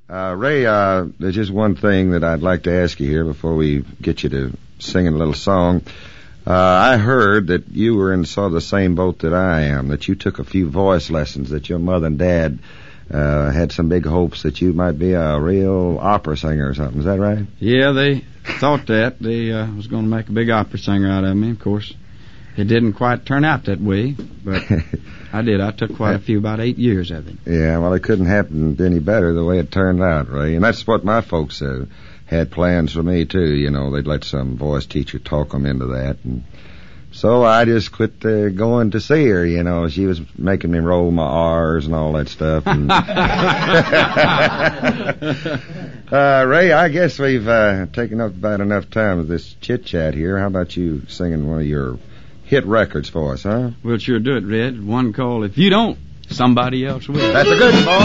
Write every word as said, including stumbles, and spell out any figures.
Uh, Ray, uh, there's just one thing that I'd like to ask you here before we get you to singing a little song. Uh, I heard that you were in sort of the same boat that I am, that you took a few voice lessons, that your mother and dad uh, had some big hopes that you might be a real opera singer or something. Is that right? Yeah, they thought that. They uh, was going to make a big opera singer out of me. Of course, it didn't quite turn out that way, but I did. I took quite a few, about eight years of it. Yeah, well, it couldn't happen any better the way it turned out, Ray. And that's what my folks said. Had plans for me, too. You know, they'd let some voice teacher talk them into that. And so I just quit uh, going to see her, you know. She was making me roll my R's and all that stuff. And uh, Ray, I guess we've uh, taken up about enough time with this chit-chat here. How about you singing one of your hit records for us, huh? We'll sure do it, Red. One called If You Don't, Somebody Else Will. That's a good one, boy.